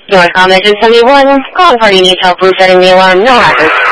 North Engine 71, calling party needs help resetting the alarm, no hazards.